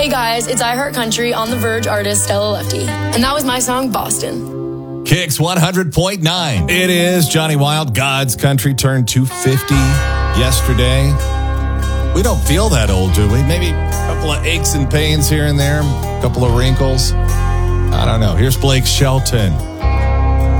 Hey guys, it's I Heart Country on The Verge artist Stella Lefty. And that was my song, Boston. Kicks 100.9. It is Johnny Wild. God's Country turned 250 yesterday. We don't feel that old, do we? Maybe a couple of aches and pains here and there, a couple of wrinkles. I don't know. Here's Blake Shelton.